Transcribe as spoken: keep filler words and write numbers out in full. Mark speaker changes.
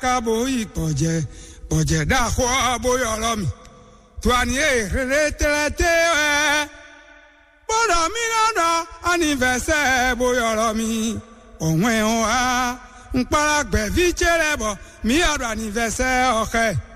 Speaker 1: kabo ipọ̀jẹ̀ pọ̀jẹ̀ dàkọ́ bóyá ọ̀rọ̀ mi tuani èrè tẹ́lẹ̀tẹ́ ẹ̀ bọ́dọ̀ mi lọ́dọ̀ anniversaire bóyá ọ̀rọ̀ mi ọ̀wọ́n ẹ̀ hàn á ń paragbẹ̀ fi jẹ́rẹ̀ bọ̀ mi ọ̀dọ̀ anniversaire ọ̀kẹ́.